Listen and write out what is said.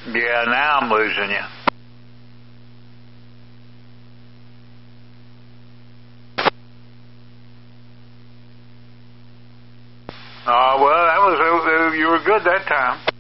Yeah, now I'm losing you. Well, you were good that time.